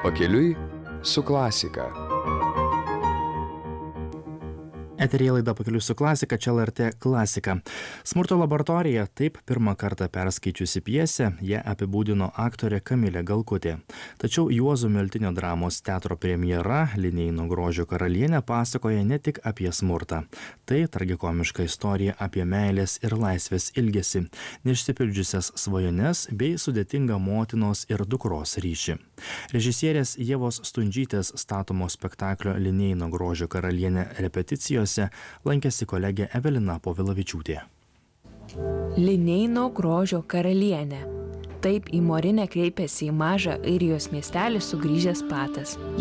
Pakeliui su klasika. Eteryje laida Pakeliui su klasika, čia LRT klasika. Smurto laboratorija, taip pirmą kartą perskaičiusi pjesę, ją apibūdino aktorė Kamilė Galkutė. Tačiau Juozo Miltinio dramos teatro premjera Linėjino grožio karalienė pasakoja ne tik apie smurtą. Tai tragikomiška istorija apie meilės ir laisvės ilgesį, neišsipildžiusias svajones bei sudėtingą motinos ir dukros ryšį. Režisierės Ievos Stundžytės statomo spektaklio Linėjino grožio karalienė repeticijos lankėsi kolegė Evelina Povilavičiūtė. Linėjino grožio karalienė. Taip į Morinę kreipėsi į mažą Airijos miestelį sugrįžęs Patas.